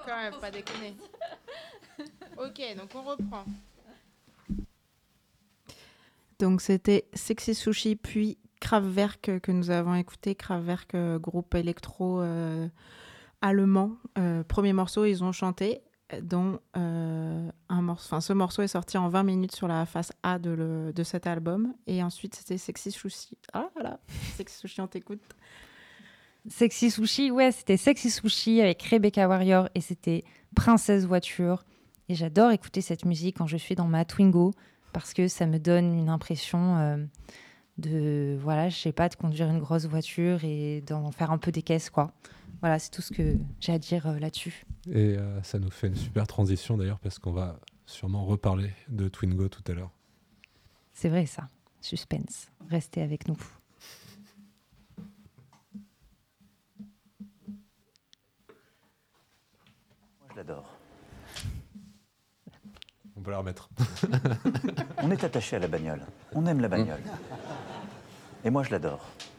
quand même, pas déconner. Ok, donc on reprend. Donc c'était Sexy Sushi puis Kraftwerk que nous avons écouté. Kraftwerk, groupe électro allemand. Premier morceau, ils ont chanté, dont un morceau. Enfin, ce morceau est sorti en 20 minutes sur la face A de cet album. Et ensuite, c'était Sexy Sushi. Ah voilà, Sexy Sushi, on t'écoute. Sexy Sushi, ouais, c'était Sexy Sushi avec Rebecca Warrior et c'était Princesse Voiture. Et j'adore écouter cette musique quand je suis dans ma Twingo parce que ça me donne une impression de, voilà, je sais pas, de conduire une grosse voiture et d'en faire un peu des caisses, quoi. Voilà, c'est tout ce que j'ai à dire là-dessus. Et ça nous fait une super transition d'ailleurs parce qu'on va sûrement reparler de Twingo tout à l'heure. C'est vrai ça, suspense. Restez avec nous. Moi, je l'adore. On peut la remettre. On est attaché à la bagnole. On aime la bagnole. Et moi, je l'adore.